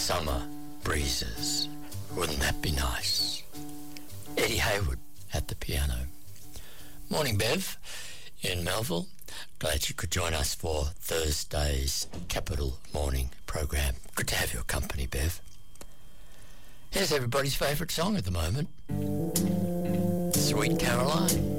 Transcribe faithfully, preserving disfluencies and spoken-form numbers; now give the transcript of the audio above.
summer breezes. Wouldn't that be nice? Eddie Hayward at the piano. Morning, Bev, in Melville. Glad you could join us for Thursday's Capital Morning program. Good to have your company, Bev. Here's everybody's favourite song at the moment. Sweet Caroline.